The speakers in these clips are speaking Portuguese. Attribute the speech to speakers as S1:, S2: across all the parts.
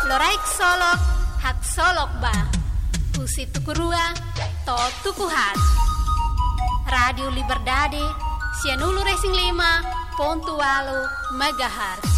S1: Loraik solok, hak solok ba. Husi tukurua, to tukuhat. Radio Liberdade, Sianulu Racing 5.8 MHz.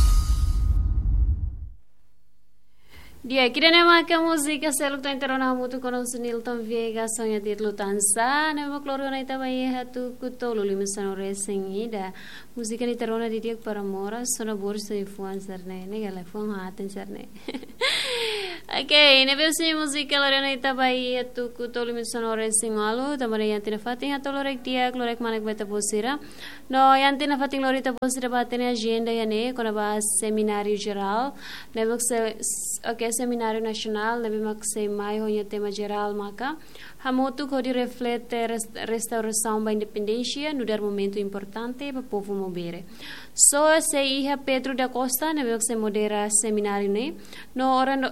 S2: Dia kira nama ke música seluk ta interona mutu kono Nilton Viegas sonha titlo tansa nema kloro na itabai hatu kutolo limisano racing ida música ni interona di dia para mora sona borsa influencer ne gala fon haten serne. Okay, nebe si música lore na itabai hatu kutolo limisano racing alu tamare yantina fating atolo rek dia klorek manek beta posira no yantina fating lorita posira batene agenda yane kona ba seminário geral nebok se okay Seminário Nacional, devemos ser mais o tema geral, maca. Hamotu kodi reflete restauração da independência no dar momento importante para o povo mover. Só se ia Pedro da Costa, devemos ser modera seminário né. No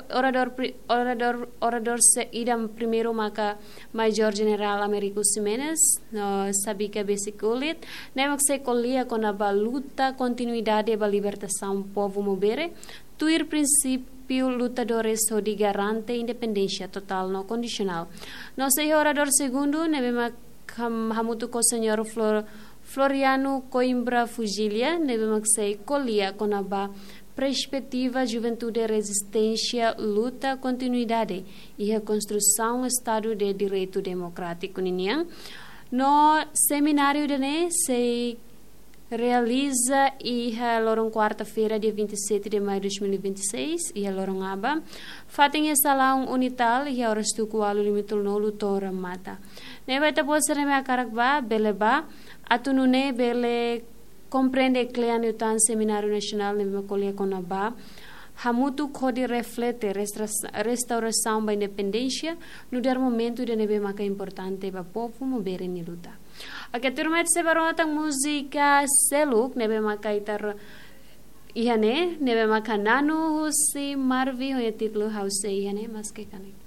S2: orador se idam primeiro maca Major General Américo Ximenes, no sabe que basiculit, devemos ser colia com a luta continuidade da libertação do povo mover. Tuir princípio lutadores de garante independência total não condicional. Nosso orador segundo, nebema hamutu com o senhor Floriano Coimbra Fugilia, nebema que se colia com a perspectiva juventude resistência, luta, continuidade e reconstrução do Estado de Direito Democrático. No seminário de se realiza a lorong quarta-feira, dia 27 de maio de 2026, e a lorong aba. Fating e salão unital e a horas tu kualu limitul no lutora mata. Neba ita posa neme akarakba, beleba, atunune bele compreende klean utan seminário nacional nebe makolia konaba. Hamutu kodi reflete restauração da independência no dar momento de nebe maka importante para povo mover em luta. Aqui turma de separata música seluk nebe maka itar ihane nebe maka nanu husi marvi hoye titlo hause ihane mas ke kane.